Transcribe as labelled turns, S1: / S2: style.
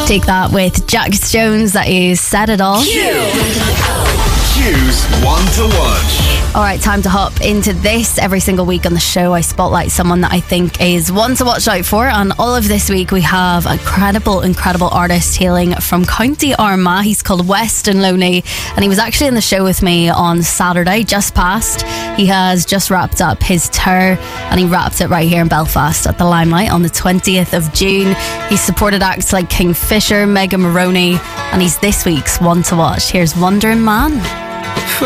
S1: Take that with Jax Jones. That is Set It All.
S2: Choose one to watch.
S1: Alright, time to hop into this. Every single week on the show I spotlight someone that I think is one to watch out for, and all of this week we have a incredible artist hailing from County Armagh. He's called Weston Loney, and he was actually in the show with me on Saturday, just past. He has just wrapped up his tour, and he wrapped it right here in Belfast at the Limelight on the 20th of June. He's supported acts like Kingfisher, Megan Maroney, and he's this week's one to watch. Here's Wondering Man.